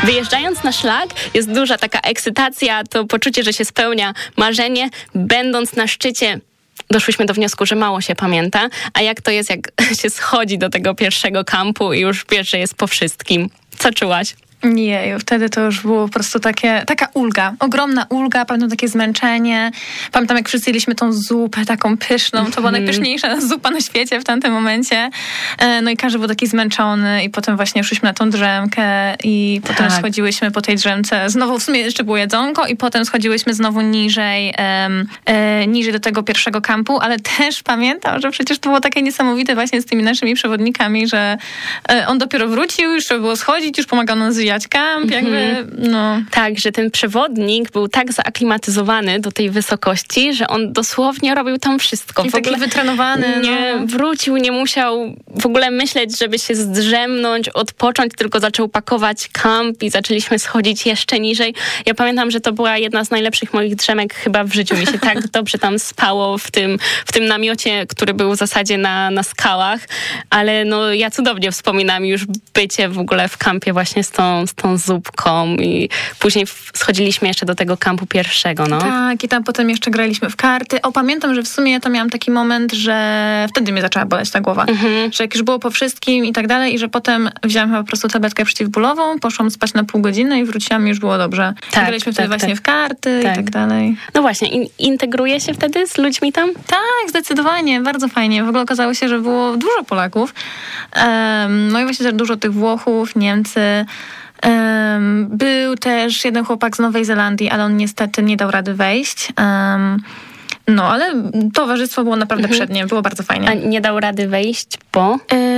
Wyjeżdżając na szlak jest duża taka ekscytacja, to poczucie, że się spełnia marzenie. Będąc na szczycie doszłyśmy do wniosku, że mało się pamięta. A jak to jest, jak się schodzi do tego pierwszego kampu i już wiesz, że jest po wszystkim? Co czułaś? Jeju, wtedy to już było po prostu taka ulga, ogromna ulga, pamiętam takie zmęczenie. Pamiętam, jak wszyscy jedliśmy tą zupę taką pyszną, to była najpyszniejsza zupa na świecie w tamtym momencie. No i każdy był taki zmęczony i potem właśnie szliśmy na tą drzemkę i potem schodziłyśmy po tej drzemce. Znowu w sumie jeszcze było jedzonko i potem schodziłyśmy znowu niżej do tego pierwszego kampu, ale też pamiętam, że przecież to było takie niesamowite właśnie z tymi naszymi przewodnikami, że on dopiero wrócił, już trzeba było schodzić, już pomagał nam zwijać kamp, jakby, no. Tak, że ten przewodnik był tak zaaklimatyzowany do tej wysokości, że on dosłownie robił tam wszystko. I taki wytrenowany. Wrócił, nie musiał w ogóle myśleć, żeby się zdrzemnąć, odpocząć, tylko zaczął pakować kamp i zaczęliśmy schodzić jeszcze niżej. Ja pamiętam, że to była jedna z najlepszych moich drzemek chyba w życiu. Mi się tak dobrze tam spało w tym namiocie, który był w zasadzie na skałach, ale no ja cudownie wspominam już bycie w ogóle w kampie właśnie z tą zupką i później schodziliśmy jeszcze do tego kampu pierwszego, no. Tak, i tam potem jeszcze graliśmy w karty. Pamiętam, że w sumie ja to miałam taki moment, że wtedy mnie zaczęła boleć ta głowa. Że jak już było po wszystkim i tak dalej i że potem wziąłam po prostu tabletkę przeciwbólową, poszłam spać na pół godziny i wróciłam i już było dobrze. Tak, graliśmy wtedy właśnie w karty i tak dalej. No właśnie, integruje się wtedy z ludźmi tam? Tak, zdecydowanie, bardzo fajnie. W ogóle okazało się, że było dużo Polaków. No i właśnie też dużo tych Włochów, Niemcy. Był też jeden chłopak z Nowej Zelandii, ale on niestety nie dał rady wejść. No, ale towarzystwo było naprawdę przednie, było bardzo fajnie. A nie dał rady wejść, bo?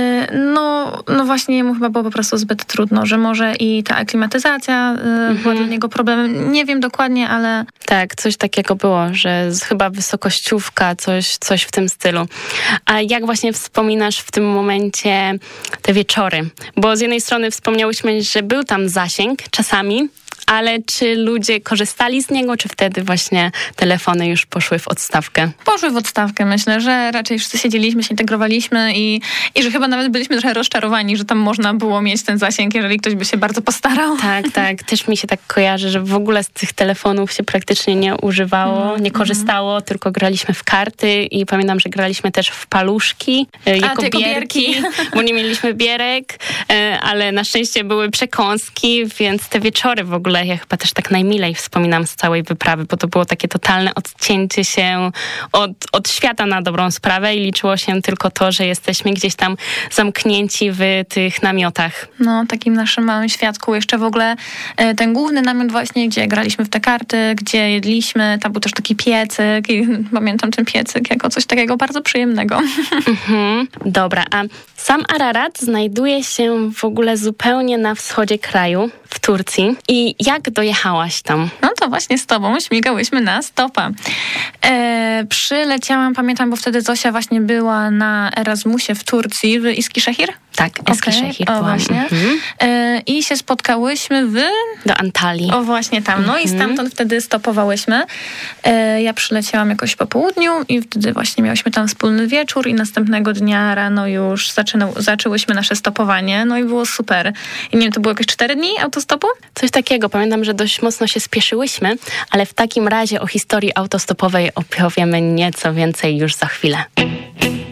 No właśnie jemu chyba było po prostu zbyt trudno, że może i ta aklimatyzacja była dla niego problemem. Nie wiem dokładnie, ale... Tak, coś takiego było, że chyba wysokościówka, coś w tym stylu. A jak właśnie wspominasz w tym momencie te wieczory? Bo z jednej strony wspomniałyśmy, że był tam zasięg czasami, ale czy ludzie korzystali z niego, czy wtedy właśnie telefony już poszły w odstawkę? Poszły w odstawkę, myślę, że raczej wszyscy siedzieliśmy, się integrowaliśmy i że chyba nawet byliśmy trochę rozczarowani, że tam można było mieć ten zasięg, jeżeli ktoś by się bardzo postarał. Tak. Też mi się tak kojarzy, że w ogóle z tych telefonów się praktycznie nie używało, nie korzystało, tylko graliśmy w karty i pamiętam, że graliśmy też w paluszki jako bierki, bo nie mieliśmy bierek, ale na szczęście były przekąski, więc te wieczory w ogóle ja chyba też tak najmilej wspominam z całej wyprawy, bo to było takie totalne odcięcie się od świata na dobrą sprawę i liczyło się tylko to, że jesteśmy gdzieś tam zamknięci w tych namiotach. No, takim naszym małym świadku. Jeszcze w ogóle ten główny namiot właśnie, gdzie graliśmy w te karty, gdzie jedliśmy, tam był też taki piecyk i pamiętam ten piecyk jako coś takiego bardzo przyjemnego. Dobra, a sam Ararat znajduje się w ogóle zupełnie na wschodzie kraju, w Turcji. I jak dojechałaś tam? No to właśnie z tobą śmigałyśmy na stopa. Przyleciałam, pamiętam, bo wtedy Zosia właśnie była na Erasmusie w Turcji, w Eskişehir. Tak, Eskişehir byłam. Właśnie. I się spotkałyśmy do Antalii. O, właśnie tam. No i stamtąd wtedy stopowałyśmy. Ja przyleciałam jakoś po południu i wtedy właśnie miałyśmy tam wspólny wieczór i następnego dnia rano już zaczęłyśmy nasze stopowanie. No i było super. I nie wiem, to było jakieś 4 dni autostopu? Coś takiego. Pamiętam, że dość mocno się spieszyłyśmy, ale w takim razie o historii autostopowej opowiemy nieco więcej już za chwilę.